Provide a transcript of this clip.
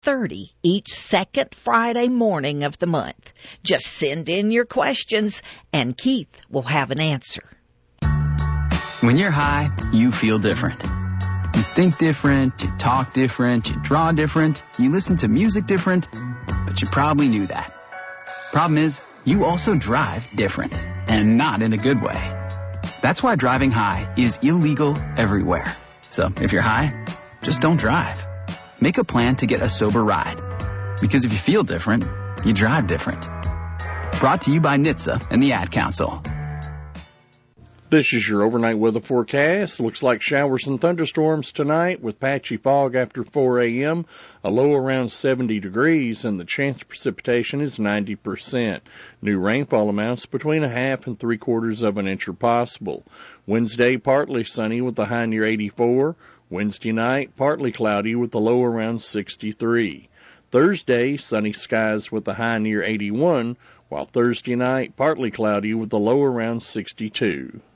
8:30 each second Friday morning of the month. Just send in your questions, and Keith will have an answer. When you're high, you feel different. You think different, you talk different, you draw different, you listen to music different, but you probably knew that. Problem is, you also drive different, and not in a good way. That's why driving high is illegal everywhere. So if you're high, just don't drive. Make a plan to get a sober ride. Because if you feel different, you drive different. Brought to you by NHTSA and the Ad Council. This is your overnight weather forecast. Looks like showers and thunderstorms tonight with patchy fog after 4 a.m., a low around 70 degrees, and the chance of precipitation is 90%. New rainfall amounts between 1/2 and 3/4 of an inch are possible. Wednesday, partly sunny with the high near 84. Wednesday night, partly cloudy with the low around 63. Thursday, sunny skies with the high near 81, while Thursday night, partly cloudy with the low around 62.